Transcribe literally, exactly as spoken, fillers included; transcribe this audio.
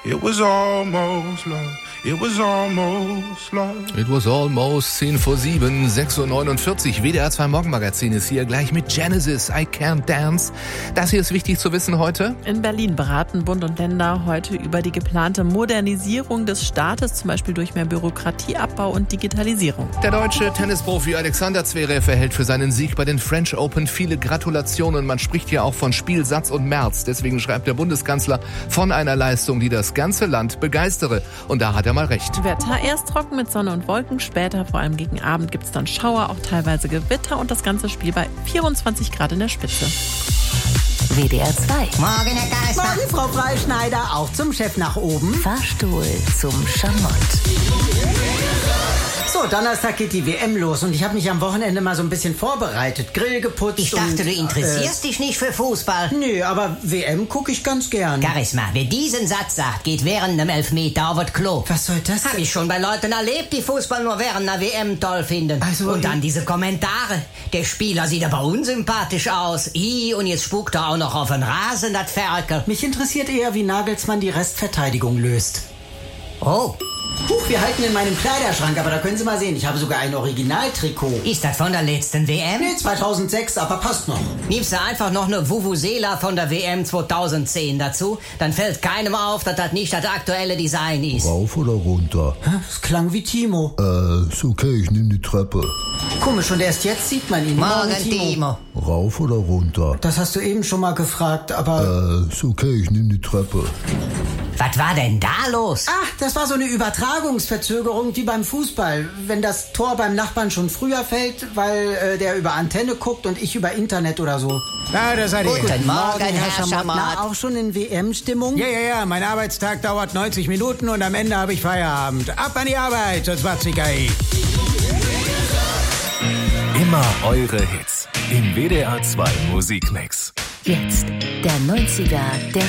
It was almost love. It was almost love. It was almost zehn vor sieben, sechs Uhr neunundvierzig. W D R zwei Morgenmagazin ist hier gleich mit Genesis, I Can't Dance. Das hier ist wichtig zu wissen heute. In Berlin beraten Bund und Länder heute über die geplante Modernisierung des Staates, zum Beispiel durch mehr Bürokratieabbau und Digitalisierung. Der deutsche Tennisprofi Alexander Zverev erhält für seinen Sieg bei den French Open viele Gratulationen. Man spricht hier auch von Spielsatz und März. Deswegen schreibt der Bundeskanzler von einer Leistung, die das ganze Land begeistere. Und da hat er mal recht. Wetter erst trocken mit Sonne und Wolken, später, vor allem gegen Abend, gibt es dann Schauer, auch teilweise Gewitter und das ganze Spiel bei vierundzwanzig Grad in der Spitze. W D R zwei. Morgen, Herr Geisler. Morgen, Frau Freischneider, auch zum Chef nach oben. Fahrstuhl zum Schamott. So, Donnerstag geht die W M los und ich habe mich am Wochenende mal so ein bisschen vorbereitet, Grill geputzt. Ich dachte, und, du interessierst äh, dich nicht für Fußball. Nö, aber W M gucke ich ganz gern. Charisma, wer diesen Satz sagt, geht während einem Elfmeter auf das Klo. Was soll das? Hab ich schon bei Leuten erlebt, die Fußball nur während einer W M toll finden. Also, und dann diese Kommentare. Der Spieler sieht aber unsympathisch aus. I, und jetzt spuckt er auch noch auf den Rasen, das Ferkel. Mich interessiert eher, wie Nagelsmann die Restverteidigung löst. Oh. Huch, wir halten in meinem Kleiderschrank, aber da können Sie mal sehen, ich habe sogar ein Originaltrikot. Ist das von der letzten W M? Nee, zweitausendsechs, aber passt noch. Nimmst du einfach noch eine Vuvuzela von der W M zweitausendzehn dazu, dann fällt keinem auf, dass das nicht das aktuelle Design ist. Rauf oder runter? Hä? Das klang wie Timo. Äh, ist okay, ich nehm die Treppe. Komisch, und erst jetzt sieht man ihn. Morgen, Morgen Timo. Timo. Rauf oder runter? Das hast du eben schon mal gefragt, aber... Äh, ist okay, ich nehm die Treppe. Was war denn da los? Ach, das war so eine Übertragungsverzögerung wie beim Fußball. Wenn das Tor beim Nachbarn schon früher fällt, weil äh, der über Antenne guckt und ich über Internet oder so. Ja, das hat Guten ich. Morgen, Herr Schamott. Schamott. Na, auch schon in W M-Stimmung? Ja, ja, ja, mein Arbeitstag dauert neunzig Minuten und am Ende habe ich Feierabend. Ab an die Arbeit, sonst macht's die K I. Immer eure Hits im W D R zwei Musikmix. Jetzt der neunziger der